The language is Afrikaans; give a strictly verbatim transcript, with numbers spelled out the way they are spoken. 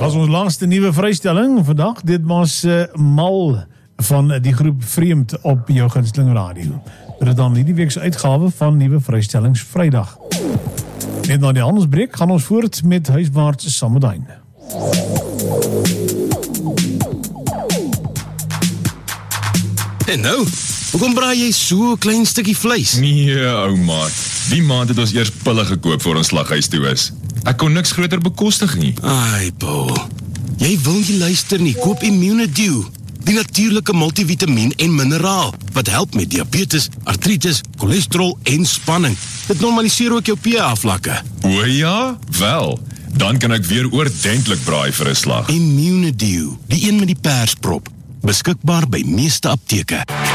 Was ons laaste nuwe vrystelling vandag. Dit was uh, Mal van die groep Vreemd op jou gunsteling radio. Dit is dan hierdie week se uitgawe van nuwe vrystellings Vrydag. Net na die handelsbreek gaan ons voort met Huiswaarts Sameduin. En nou, hoekom braai jy so 'n klein stukkie vleis? Nee, ou maat. Die maand het ons eers pille gekoop voor ons slaghuis toe is. Ek kon niks groter bekostig nie. Ai, Paul. Jy wil nie luister nie. Koop Immunedew. Die natuurlike multivitamiin en mineraal wat help met diabetes, artritis, cholesterol en spanning. Dit normaliseer ook jou pH-vlakke. O ja, wel. Dan kan ek weer oordentlik braai vir 'n slag. Immunedew, die een met die persprop. Beskikbaar by meeste apteke.